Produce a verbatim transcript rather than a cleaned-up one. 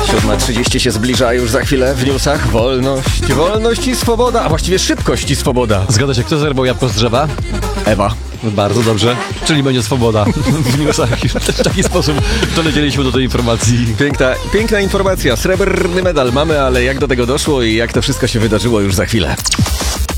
siódma trzydzieści się zbliża już za chwilę w newsach. Wolność, wolność i swoboda, a właściwie szybkość i swoboda. Zgadza się, kto zerwał jabłko z drzewa? Ewa. Bardzo dobrze, czyli będzie swoboda. W newsach już w taki sposób dolecieliśmy do tej informacji. Piękna, piękna informacja, srebrny medal mamy, ale jak do tego doszło i jak to wszystko się wydarzyło już za chwilę.